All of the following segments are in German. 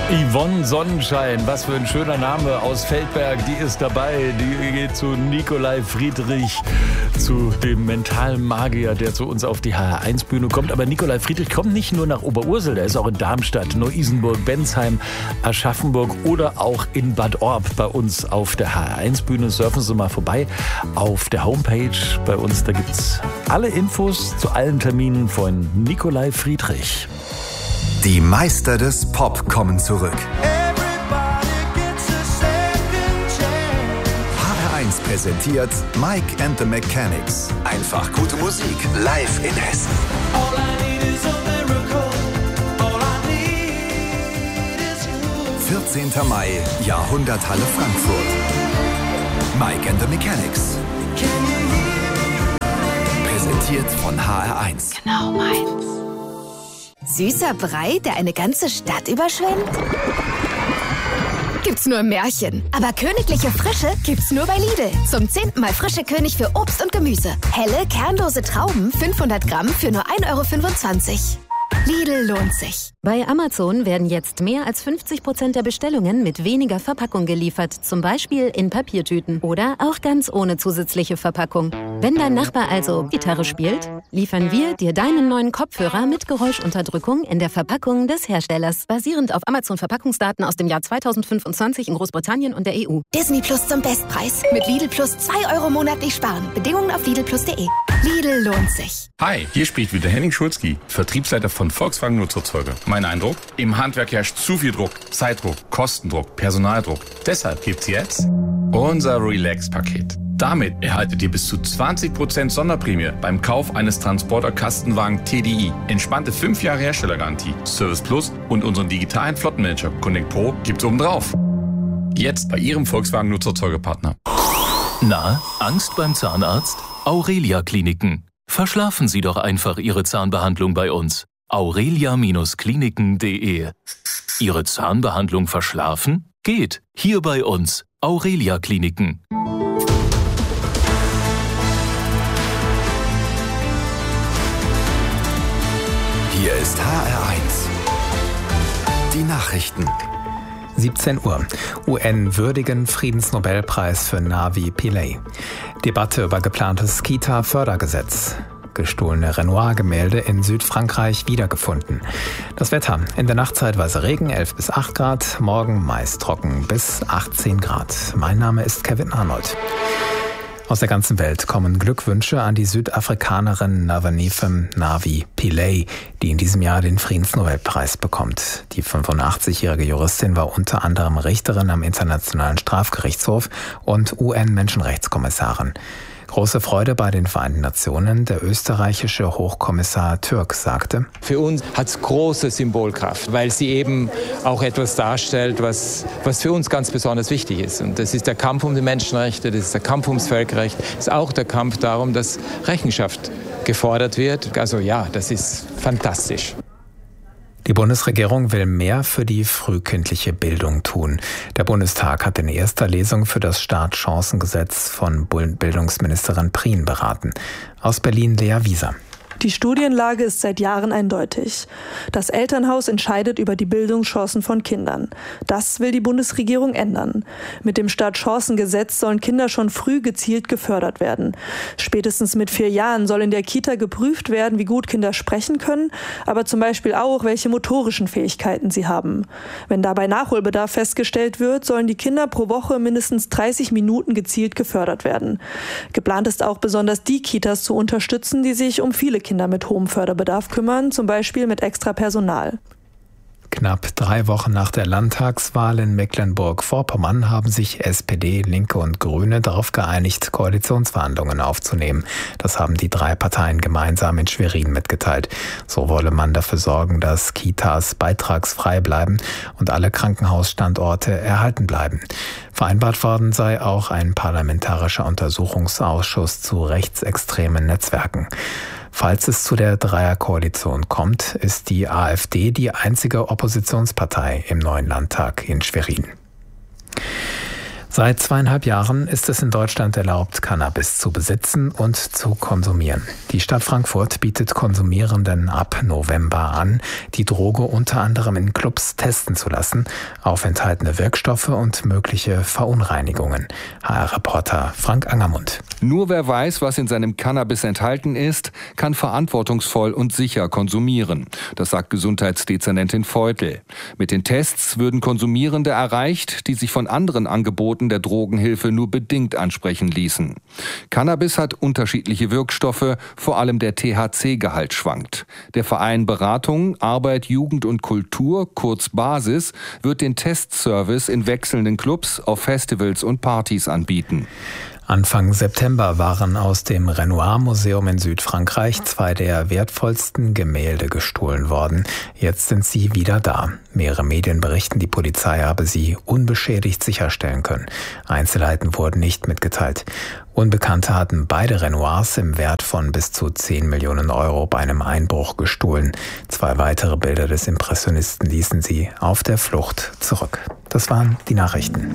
Yvonne Sonnenschein, was für ein schöner Name aus Feldberg, die ist dabei. Die geht zu Nikolai Friedrich, zu dem mentalen Magier, der zu uns auf die HR1-Bühne kommt. Aber Nikolai Friedrich kommt nicht nur nach Oberursel, der ist auch in Darmstadt, Neu-Isenburg, Bensheim, Aschaffenburg oder auch in Bad Orb bei uns auf der HR1-Bühne. Surfen Sie mal vorbei auf der Homepage bei uns. Da gibt's alle Infos zu allen Terminen von Nikolai Friedrich. Die Meister des Pop kommen zurück. HR1 präsentiert Mike and the Mechanics. Einfach gute Musik live in Hessen. 14. Mai, Jahrhunderthalle Frankfurt. Mike and the Mechanics. Präsentiert von HR1. Genau meins. Süßer Brei, der eine ganze Stadt überschwemmt? Gibt's nur im Märchen. Aber königliche Frische gibt's nur bei Lidl. Zum 10. Mal frische König für Obst und Gemüse. Helle, kernlose Trauben, 500 Gramm für nur 1,25 €. Lidl lohnt sich. Bei Amazon werden jetzt mehr als 50% der Bestellungen mit weniger Verpackung geliefert. Zum Beispiel in Papiertüten oder auch ganz ohne zusätzliche Verpackung. Wenn dein Nachbar also Gitarre spielt, liefern wir dir deinen neuen Kopfhörer mit Geräuschunterdrückung in der Verpackung des Herstellers. Basierend auf Amazon-Verpackungsdaten aus dem Jahr 2025 in Großbritannien und der EU. Disney Plus zum Bestpreis. Mit Lidl Plus 2 € monatlich sparen. Bedingungen auf lidlplus.de. Lidl lohnt sich. Hi, hier spricht wieder Henning Schulzki, Vertriebsleiter von Volkswagen Nutzerzeuger. Mein Eindruck? Im Handwerk herrscht zu viel Druck, Zeitdruck, Kostendruck, Personaldruck. Deshalb gibt's jetzt unser Relax-Paket. Damit erhaltet ihr bis zu 20% Sonderprämie beim Kauf eines Transporter-Kastenwagen TDI. Entspannte 5 Jahre Herstellergarantie, Service Plus und unseren digitalen Flottenmanager Connect Pro gibt's obendrauf. Jetzt bei Ihrem Volkswagen Nutzerzeugerpartner. Na, Angst beim Zahnarzt? Aurelia Kliniken. Verschlafen Sie doch einfach Ihre Zahnbehandlung bei uns. aurelia-kliniken.de. Ihre Zahnbehandlung verschlafen? Geht. Hier bei uns. Aurelia Kliniken. Hier ist HR1. Die Nachrichten. 17 Uhr. UN würdigen Friedensnobelpreis für Navi Pillay. Debatte über geplantes Kita-Fördergesetz. Gestohlene Renoir-Gemälde in Südfrankreich wiedergefunden. Das Wetter. In der Nacht zeitweise Regen, 11 bis 8 Grad. Morgen meist trocken bis 18 Grad. Mein Name ist Kevin Arnold. Aus der ganzen Welt kommen Glückwünsche an die Südafrikanerin Navanife Navi Pillay, die in diesem Jahr den Friedensnobelpreis bekommt. Die 85-jährige Juristin war unter anderem Richterin am Internationalen Strafgerichtshof und UN-Menschenrechtskommissarin. Große Freude bei den Vereinten Nationen. Der österreichische Hochkommissar Türk sagte: Für uns hat es große Symbolkraft, weil sie eben auch etwas darstellt, was für uns ganz besonders wichtig ist. Und das ist der Kampf um die Menschenrechte, das ist der Kampf ums Völkerrecht, das ist auch der Kampf darum, dass Rechenschaft gefordert wird. Also ja, das ist fantastisch. Die Bundesregierung will mehr für die frühkindliche Bildung tun. Der Bundestag hat in erster Lesung für das Startchancengesetz von Bildungsministerin Prien beraten. Aus Berlin Lea Wieser. Die Studienlage ist seit Jahren eindeutig. Das Elternhaus entscheidet über die Bildungschancen von Kindern. Das will die Bundesregierung ändern. Mit dem Startchancengesetz sollen Kinder schon früh gezielt gefördert werden. Spätestens mit 4 Jahren soll in der Kita geprüft werden, wie gut Kinder sprechen können, aber zum Beispiel auch, welche motorischen Fähigkeiten sie haben. Wenn dabei Nachholbedarf festgestellt wird, sollen die Kinder pro Woche mindestens 30 Minuten gezielt gefördert werden. Geplant ist auch besonders die Kitas zu unterstützen, die sich um viele Kinder mit hohem Förderbedarf kümmern, zum Beispiel mit extra Personal. Knapp 3 Wochen nach der Landtagswahl in Mecklenburg-Vorpommern haben sich SPD, Linke und Grüne darauf geeinigt, Koalitionsverhandlungen aufzunehmen. Das haben die 3 Parteien gemeinsam in Schwerin mitgeteilt. So wolle man dafür sorgen, dass Kitas beitragsfrei bleiben und alle Krankenhausstandorte erhalten bleiben. Vereinbart worden sei auch ein parlamentarischer Untersuchungsausschuss zu rechtsextremen Netzwerken. Falls es zu der Dreierkoalition kommt, ist die AfD die einzige Oppositionspartei im neuen Landtag in Schwerin. Seit 2,5 Jahren ist es in Deutschland erlaubt, Cannabis zu besitzen und zu konsumieren. Die Stadt Frankfurt bietet Konsumierenden ab November an, die Droge unter anderem in Clubs testen zu lassen, auf enthaltene Wirkstoffe und mögliche Verunreinigungen. HR-Reporter Frank Angermund. Nur wer weiß, was in seinem Cannabis enthalten ist, kann verantwortungsvoll und sicher konsumieren. Das sagt Gesundheitsdezernentin Feutel. Mit den Tests würden Konsumierende erreicht, die sich von anderen Angeboten der Drogenhilfe nur bedingt ansprechen ließen. Cannabis hat unterschiedliche Wirkstoffe, vor allem der THC-Gehalt schwankt. Der Verein Beratung, Arbeit, Jugend und Kultur, kurz Basis, wird den Testservice in wechselnden Clubs, auf Festivals und Partys anbieten. Anfang September waren aus dem Renoir-Museum in Südfrankreich 2 der wertvollsten Gemälde gestohlen worden. Jetzt sind sie wieder da. Mehrere Medien berichten, die Polizei habe sie unbeschädigt sicherstellen können. Einzelheiten wurden nicht mitgeteilt. Unbekannte hatten beide Renoirs im Wert von bis zu 10 Millionen Euro bei einem Einbruch gestohlen. 2 weitere Bilder des Impressionisten ließen sie auf der Flucht zurück. Das waren die Nachrichten.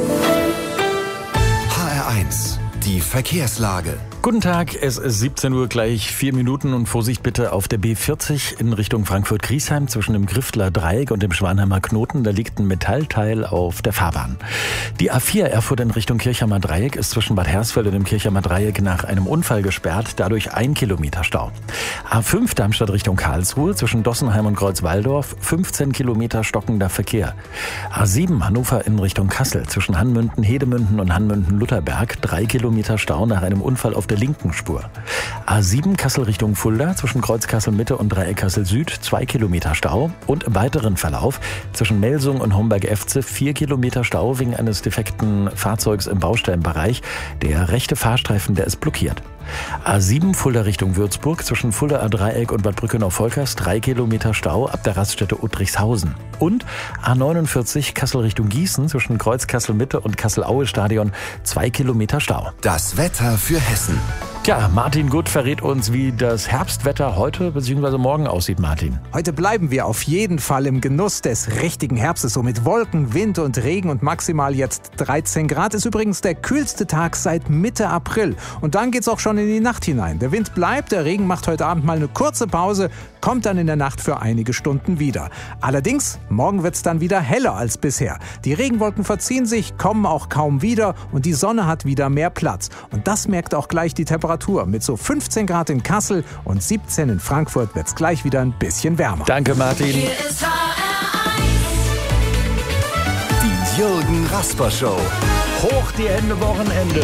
HR1, die Verkehrslage. Guten Tag, es ist 17 Uhr gleich 4 Minuten und Vorsicht bitte auf der B40 in Richtung Frankfurt-Griesheim zwischen dem Griftler Dreieck und dem Schwanheimer Knoten. Da liegt ein Metallteil auf der Fahrbahn. Die A4 Erfurt in Richtung Kirchheimer Dreieck ist zwischen Bad Hersfeld und dem Kirchheimer Dreieck nach einem Unfall gesperrt, dadurch 1 Kilometer Stau. A5 Darmstadt Richtung Karlsruhe zwischen Dossenheim und Kreuzwaldorf 15 Kilometer stockender Verkehr. A7 Hannover in Richtung Kassel zwischen Hanmünden, Hedemünden und Hanmünden-Lutherberg 3 Kilometer Stau nach einem Unfall auf der linken Spur. A7 Kassel Richtung Fulda zwischen Kreuz Kassel Mitte und Dreieck Kassel Süd 2 Kilometer Stau und im weiteren Verlauf zwischen Melsung und Homberg-Efze 4 Kilometer Stau wegen eines defekten Fahrzeugs im Baustellenbereich. Der rechte Fahrstreifen, der ist blockiert. A7 Fulda Richtung Würzburg zwischen Fulda A-Dreieck und Bad Brückenau-Volkers 3 Kilometer Stau ab der Raststätte Uttrichshausen. Und A49 Kassel Richtung Gießen zwischen Kreuz Kassel Mitte und Kassel-Aue-Stadion 2 Kilometer Stau. Das Wetter für Hessen. Ja, Martin Gutt verrät uns, wie das Herbstwetter heute bzw. morgen aussieht, Martin. Heute bleiben wir auf jeden Fall im Genuss des richtigen Herbstes, so mit Wolken, Wind und Regen und maximal jetzt 13 Grad. Ist übrigens der kühlste Tag seit Mitte April. Und dann geht's auch schon in die Nacht hinein. Der Wind bleibt, der Regen macht heute Abend mal eine kurze Pause, kommt dann in der Nacht für einige Stunden wieder. Allerdings, morgen wird's dann wieder heller als bisher. Die Regenwolken verziehen sich, kommen auch kaum wieder und die Sonne hat wieder mehr Platz. Und das merkt auch gleich die Temperatur. Mit so 15 Grad in Kassel und 17 in Frankfurt wird's gleich wieder ein bisschen wärmer. Danke, Martin. Die Jürgen Rasper Show. Hoch die Hände, Wochenende.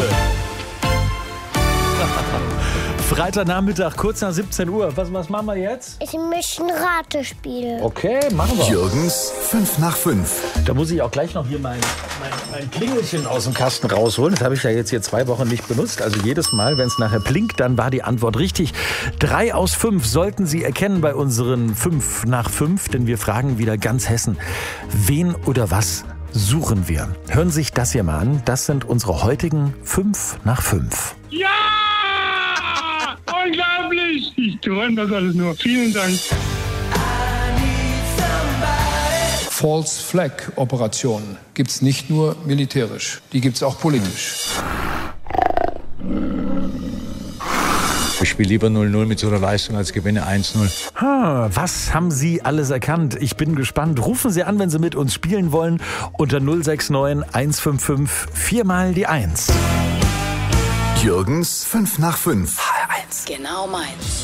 Freitagnachmittag, kurz nach 17 Uhr. Was machen wir jetzt? Ich möchte ein Ratespiel. Okay, machen wir. Jürgens 5 nach 5. Da muss ich auch gleich noch hier mein Klingelchen aus dem Kasten rausholen. Das habe ich ja jetzt hier 2 Wochen nicht benutzt. Also jedes Mal, wenn es nachher blinkt, dann war die Antwort richtig. 3 aus 5 sollten Sie erkennen bei unseren 5 nach 5, denn wir fragen wieder ganz Hessen. Wen oder was suchen wir? Hören Sie sich das hier mal an. Das sind unsere heutigen 5 nach 5. Ja! Unglaublich! Ich träume das alles nur. Vielen Dank. False Flag Operationen gibt es nicht nur militärisch, die gibt es auch politisch. Ich spiele lieber 0-0 mit so einer Leistung als gewinne 1-0. Was haben Sie alles erkannt? Ich bin gespannt. Rufen Sie an, wenn Sie mit uns spielen wollen, unter 069 155 4 mal die 1. Jürgens 5 nach 5. Genau meins.